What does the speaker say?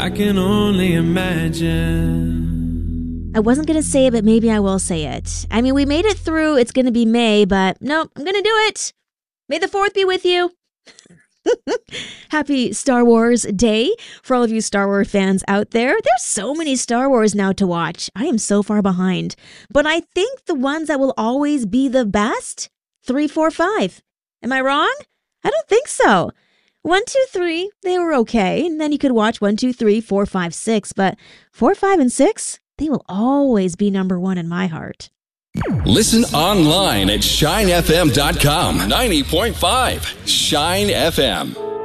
I can only imagine. I wasn't going to say it, but maybe I will say it. I mean, we made it through. It's going to be May, but no, I'm going to do it. May the 4th be with you. Happy Star Wars Day for all of you Star Wars fans out there. There's so many Star Wars now to watch. I am so far behind. But I think the ones that will always be the best, 3, 4, 5. Am I wrong? I don't think so. 1, 2, 3, they were okay. And then you could watch 1, 2, 3, 4, 5, 6. But 4, 5, and 6, they will always be number 1 in my heart. Listen online at shinefm.com. 90.5 Shine FM.